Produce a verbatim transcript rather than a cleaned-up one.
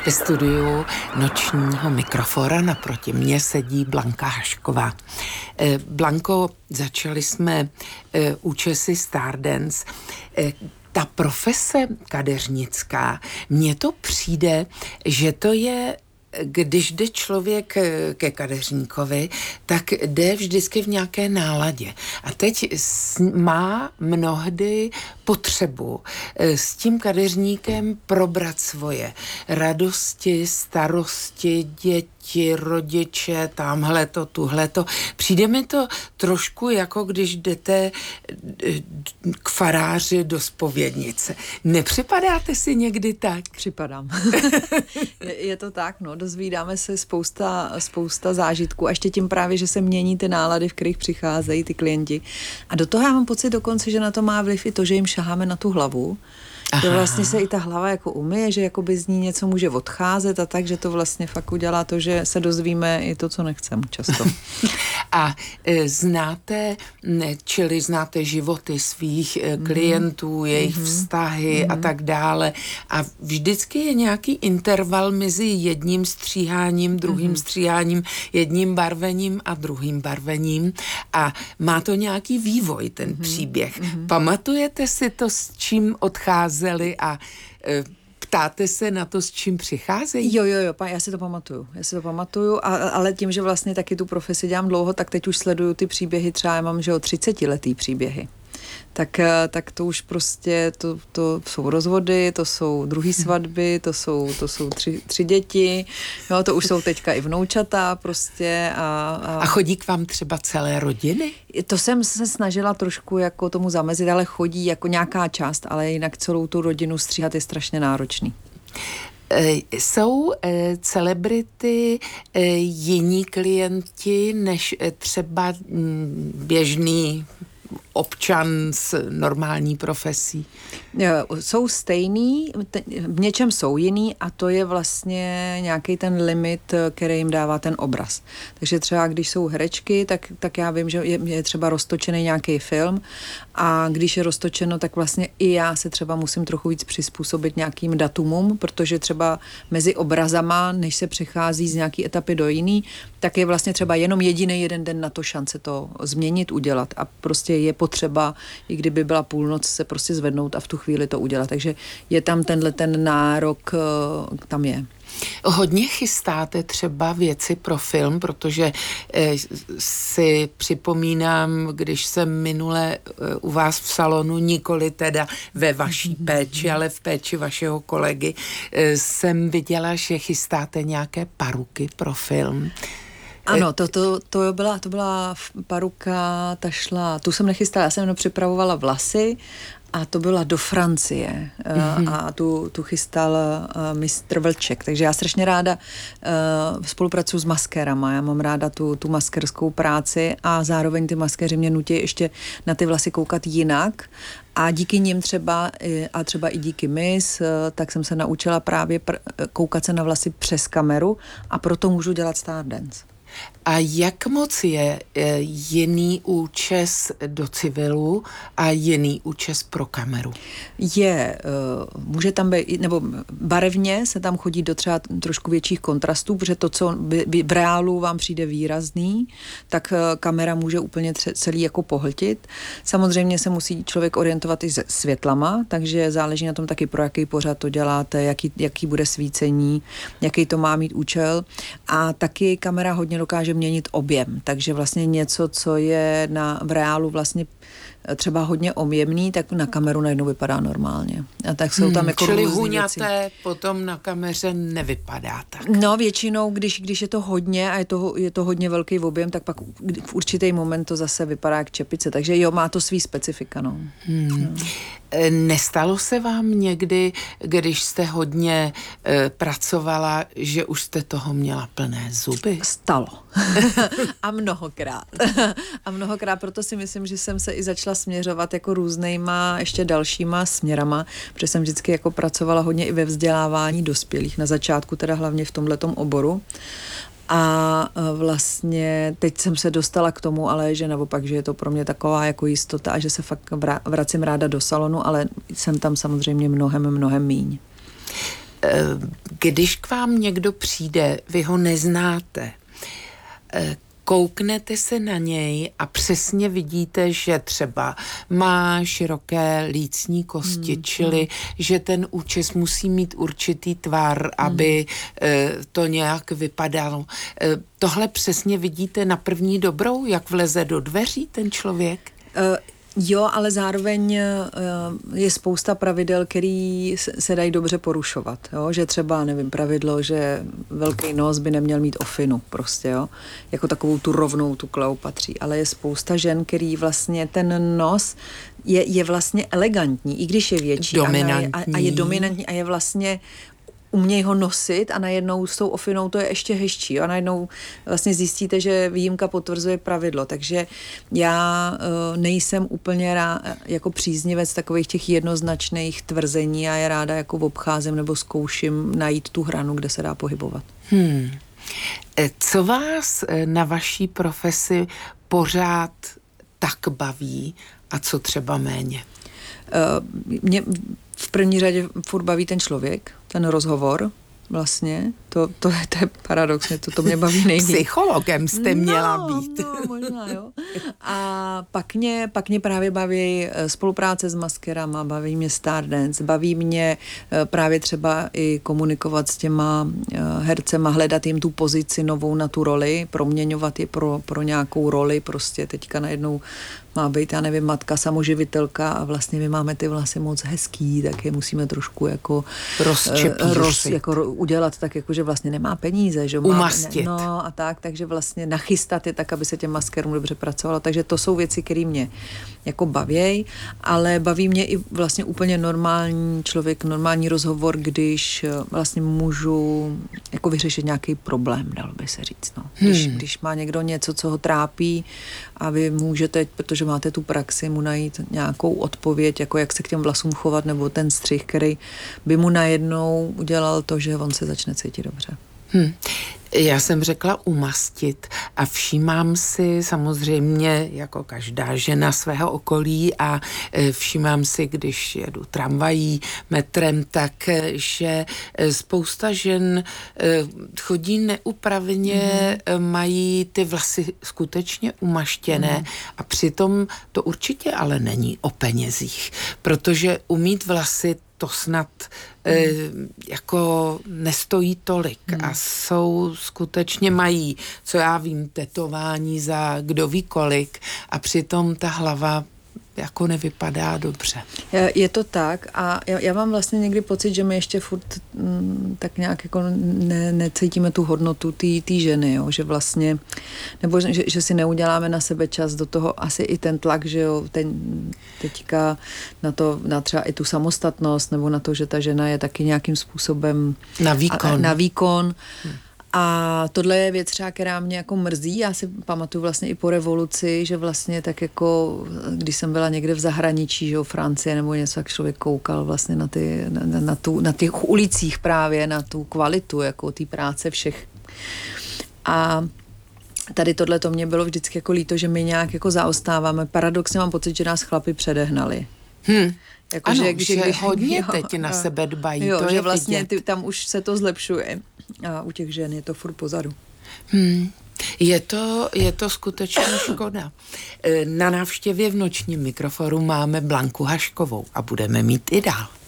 Ve studiu nočního mikrofora naproti mně sedí Blanka Hašková. Blanko, začali jsme účesy Stardance. Ta profese kadeřnická, mně to přijde, že to je, když jde člověk ke kadeřníkovi, tak jde vždycky v nějaké náladě. A teď má mnohdy potřebu s tím kadeřníkem probrat svoje radosti, starosti, děti, rodiče, tamhleto, tuhleto. Přijde mi to trošku jako když jdete k faráři do zpovědnice. Nepřipadáte si někdy tak? Připadám. je, je to tak, no, dozvídáme se spousta, spousta zážitků a ještě tím právě, že se mění ty nálady, v kterých přicházejí ty klienti. A do toho já mám pocit dokonce, že na to má vliv i to, že jim šaháme na tu hlavu. Aha. Že vlastně se i ta hlava jako umyje, že jakoby z ní něco může odcházet a tak, že to vlastně fakt udělá to, že se dozvíme i to, co nechcem často. A e, znáte, ne, čili znáte životy svých e, klientů, mm. jejich mm. vztahy mm. a tak dále. A vždycky je nějaký interval mezi jedním stříháním, druhým mm. stříháním, jedním barvením a druhým barvením. A má to nějaký vývoj, ten mm. příběh. Mm. Pamatujete si to, s čím odcházeli a e, ptáte se na to, s čím přicházejí? Jo, jo, jo, já si to pamatuju. Já si to pamatuju, a, ale tím, že vlastně taky tu profesi dělám dlouho, tak teď už sleduju ty příběhy, třeba já mám, že o třicetiletý příběhy. Tak, tak to už prostě, to, to jsou rozvody, to jsou druhý svatby, to jsou, to jsou tři, tři děti, jo, to už jsou teďka i vnoučata prostě. A, a... a chodí k vám třeba celé rodiny? To jsem se snažila trošku jako tomu zamezit, ale chodí jako nějaká část, ale jinak celou tu rodinu stříhat je strašně náročný. Jsou e, celebrity e, jiní klienti než e, třeba m, běžný občan s normální profesí? Jsou stejný, v něčem jsou jiný a to je vlastně nějaký ten limit, který jim dává ten obraz. Takže třeba když jsou herečky, tak, tak já vím, že je, je třeba roztočený nějaký film a když je roztočeno, tak vlastně i já se třeba musím trochu víc přizpůsobit nějakým datumům, protože třeba mezi obrazama, než se přechází z nějaký etapy do jiný, tak je vlastně třeba jenom jediný jeden den na to šance to změnit, udělat a prostě je potřeba, i kdyby byla půlnoc, se prostě zvednout a v tu chvíli to udělat. Takže je tam tenhle ten nárok, tam je. Hodně chystáte třeba věci pro film, protože eh, si připomínám, když jsem minule eh, u vás v salonu, nikoli teda ve vaší péči, ale v péči vašeho kolegy, eh, jsem viděla, že chystáte nějaké paruky pro film. Ano, to, to, to, byla, to byla paruka, ta šla, tu jsem nechystala, já jsem jenom připravovala vlasy a to byla do Francie mm-hmm. a tu, tu chystal uh, mistr Vlček, takže já strašně ráda uh, spolupracuji s maskérama, já mám ráda tu, tu maskerskou práci a zároveň ty maskéři mě nutí ještě na ty vlasy koukat jinak a díky nim třeba a třeba i díky Miss, tak jsem se naučila právě pr- koukat se na vlasy přes kameru a proto můžu dělat Stardance. A jak moc je jiný účes do civilu a jiný účes pro kameru? Je, může tam být, nebo barevně se tam chodí do třeba trošku větších kontrastů, protože to, co v reálu vám přijde výrazný, tak kamera může úplně celý jako pohltit. Samozřejmě se musí člověk orientovat i se světlama, takže záleží na tom taky, pro jaký pořad to děláte, jaký, jaký bude svícení, jaký to má mít účel. A taky kamera hodně dokáže měnit objem, takže vlastně něco, co je na, v reálu vlastně třeba hodně objemný, tak na kameru najednou vypadá normálně. A tak jsou tam hmm, jako čili huňaté potom na kameře nevypadá tak. No většinou, když, když je to hodně a je to, je to hodně velký objem, tak pak v určitý moment to zase vypadá jak čepice. Takže jo, má to svý specifika, no. Hmm. no. Nestalo se vám někdy, když jste hodně e, pracovala, že už jste toho měla plné zuby? Stalo. A mnohokrát. A mnohokrát, proto si myslím, že jsem se i začala směřovat jako různýma ještě dalšíma směrama, protože jsem vždycky jako pracovala hodně i ve vzdělávání dospělých, na začátku teda hlavně v tomhletom oboru. A vlastně teď jsem se dostala k tomu, ale že naopak, že je to pro mě taková jako jistota a že se fakt vracím ráda do salonu, ale jsem tam samozřejmě mnohem, mnohem míň. Když k vám někdo přijde, vy ho neznáte, kouknete se na něj a přesně vidíte, že třeba má široké lícní kosti, hmm. čili že ten účes musí mít určitý tvar, aby hmm. to nějak vypadalo. Tohle přesně vidíte na první dobrou, jak vleze do dveří ten člověk? Uh. Jo, ale zároveň je spousta pravidel, který se dají dobře porušovat. Jo? Že třeba, nevím, pravidlo, že velký nos by neměl mít ofinu prostě, jo? Jako takovou tu rovnou, tu Kleopatří. Ale je spousta žen, který vlastně ten nos je, je vlastně elegantní, i když je větší. Dominantní. A, a je dominantní a je vlastně umějí ho nosit a najednou s tou ofinou to je ještě hezčí a najednou vlastně zjistíte, že výjimka potvrzuje pravidlo, takže já uh, nejsem úplně rá, jako příznivec takových těch jednoznačných tvrzení a je ráda jako obcházím nebo zkouším najít tu hranu, kde se dá pohybovat. Hmm. Co vás na vaší profesi pořád tak baví a co třeba méně? Uh, mě v první řadě furt baví ten člověk, ten rozhovor vlastně, to, to, je, to je paradoxně, to, to mě baví nejvíc. Psychologem jste měla no, být. No, možná, jo. A pak mě, pak mě právě baví spolupráce s maskerama, baví mě Stardance, baví mě právě třeba i komunikovat s těma hercema, hledat jim tu pozici novou na tu roli, proměňovat je pro, pro nějakou roli, prostě teďka najednou má být, já nevím, matka samoživitelka a vlastně my máme ty vlasy moc hezký, tak je musíme trošku jako roz, jako udělat tak, jako, že vlastně nemá peníze, že má, umastit. No a tak, takže vlastně nachystat je tak, aby se těm maskerům dobře pracovalo, takže to jsou věci, které mě jako baví, ale baví mě i vlastně úplně normální člověk, normální rozhovor, když vlastně můžu jako vyřešit nějaký problém, dalo by se říct, no. Když, hmm. když má někdo něco, co ho trápí a vy můžete, protože máte tu praxi, mu najít nějakou odpověď, jako jak se k těm vlasům chovat, nebo ten střih, který by mu najednou udělal to, že on se začne cítit dobře. Hmm. Já jsem řekla umastit a všímám si samozřejmě jako každá žena svého okolí a všímám si, když jedu tramvají, metrem, tak, že spousta žen chodí neupraveně, mm. mají ty vlasy skutečně umaštěné mm. a přitom to určitě ale není o penězích, protože umít vlasy to snad hmm. e, jako nestojí tolik hmm. a jsou skutečně mají, co já vím, tetování za kdo ví kolik a přitom ta hlava jako nevypadá dobře. Je to tak a já, já mám vlastně někdy pocit, že my ještě furt m, tak nějak jako ne, necítíme tu hodnotu té ženy, jo? Že vlastně, nebo že, že si neuděláme na sebe čas do toho, asi i ten tlak, že jo, ten, teďka na to, na třeba i tu samostatnost, nebo na to, že ta žena je taky nějakým způsobem na výkon. A, na výkon. Hmm. A tohle je věc třeba, která mě jako mrzí. Já si pamatuju vlastně i po revoluci, že vlastně tak jako, když jsem byla někde v zahraničí, že jo, Francie nebo něco, jak člověk koukal vlastně na, ty, na, na, tu, na těch ulicích právě, na tu kvalitu jako té práce všech. A tady tohle to mě bylo vždycky jako líto, že my nějak jako zaostáváme. Paradoxně mám pocit, že nás chlapi předehnali. Hmm. Jako, ano, že, když, že když, hodně jo, teď na sebe dbají, jo, to že je vlastně ty, tam už se to zlepšuje a u těch žen je to furt pozadu. Hmm. Je to, je to skutečně škoda. Na návštěvě v nočním mikrofonu máme Blanku Haškovou a budeme mít i dál.